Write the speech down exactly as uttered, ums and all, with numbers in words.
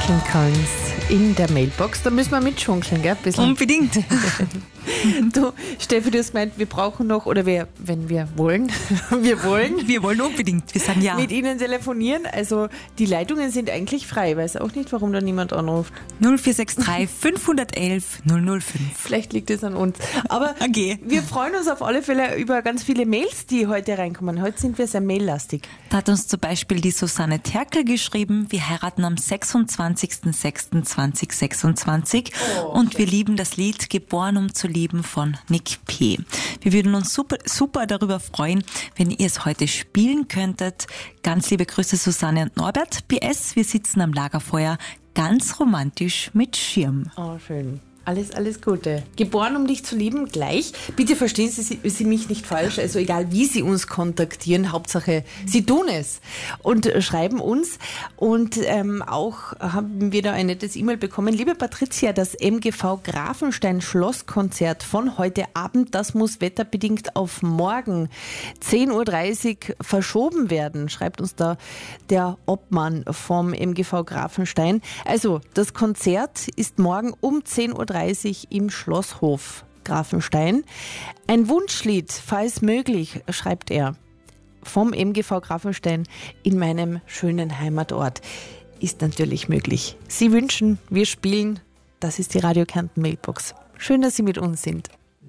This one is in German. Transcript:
Klinkerns in der Mailbox. Da müssen wir mitschunkeln, gell? Ein bisschen. Unbedingt. Du, Steffi, du hast gemeint, wir brauchen noch, oder wir, wenn wir wollen, wir wollen. Wir wollen unbedingt, wir sagen ja. Mit Ihnen telefonieren. Also die Leitungen sind eigentlich frei. Ich weiß auch nicht, warum da niemand anruft. null vier sechs drei fünf eins eins null null fünf. Vielleicht liegt es an uns. Aber okay. Wir freuen uns auf alle Fälle über ganz viele Mails, die heute reinkommen. Heute sind wir sehr maillastig. Da hat uns zum Beispiel die Susanne Terkel geschrieben, wir heiraten am sechsundzwanzigsten sechsten zweitausendsechsundzwanzig oh, und wir lieben das Lied Geboren um zu lieben von Nick P. Wir würden uns super, super darüber freuen, wenn ihr es heute spielen könntet. Ganz liebe Grüße Susanne und Norbert. P S, wir sitzen am Lagerfeuer, ganz romantisch mit Schirm. Oh, schön. Alles, alles Gute. Geboren, um dich zu lieben, gleich. Bitte verstehen Sie, Sie mich nicht falsch. Also egal, wie Sie uns kontaktieren, Hauptsache, Sie tun es und schreiben uns. Und ähm, auch haben wir da ein nettes E-Mail bekommen. Liebe Patricia, das M G V Grafenstein Schlosskonzert von heute Abend, das muss wetterbedingt auf morgen zehn Uhr dreißig verschoben werden, schreibt uns da der Obmann vom M G V Grafenstein. Also, das Konzert ist morgen um zehn Uhr dreißig im Schlosshof Grafenstein. Ein Wunschlied, falls möglich, schreibt er, vom M G V Grafenstein in meinem schönen Heimatort. Ist natürlich möglich. Sie wünschen, wir spielen. Das ist die Radio Kärnten Mailbox. Schön, dass Sie mit uns sind.